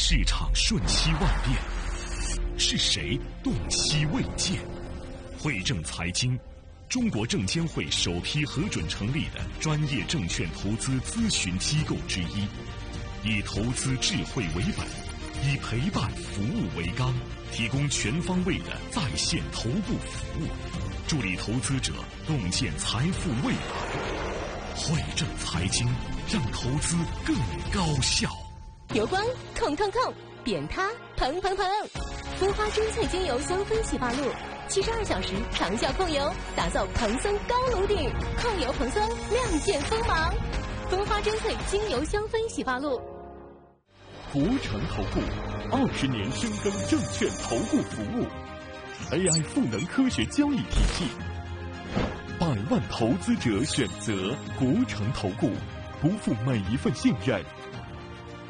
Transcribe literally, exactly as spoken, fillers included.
市场瞬息万变，是谁洞悉未见？汇正财经，中国证监会首批核准成立的专业证券投资咨询机构之一，以投资智慧为本，以陪伴服务为纲，提供全方位的在线头部服务，助力投资者洞见财富未来。汇正财经，让投资更高效。 油光控控控，扁塌砰砰砰，蜂花珍萃精油香氛洗发露，七十二小时长效控油，打造蓬松高颅顶，控油蓬松，亮剑锋芒。蜂花珍萃精油香氛洗发露。 国诚投顾二十年深耕证券投顾服务 ，A I 赋能科学交易体系，百万投资者选择国诚投顾，不负每一份信任。